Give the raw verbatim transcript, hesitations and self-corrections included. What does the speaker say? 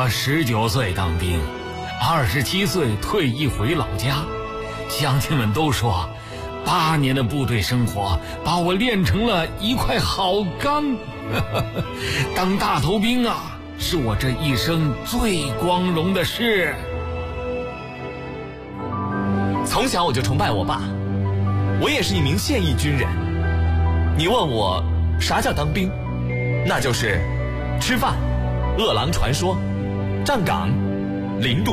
十九岁当兵，二十七岁退役回老家。乡亲们都说，八年的部队生活把我练成了一块好钢。当大头兵啊，是我这一生最光荣的事。 从小我就崇拜我爸，我也是一名现役军人。你问我啥叫当兵，那就是吃饭、饿狼传说、站岗、零度。